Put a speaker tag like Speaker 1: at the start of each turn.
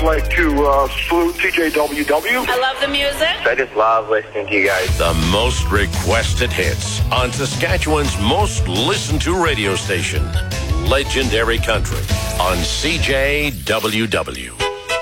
Speaker 1: like to salute TJWW.
Speaker 2: I love the music.
Speaker 3: I just love listening to you guys.
Speaker 4: The most requested hits on Saskatchewan's most listened to radio station, Legendary Country, on CJWW.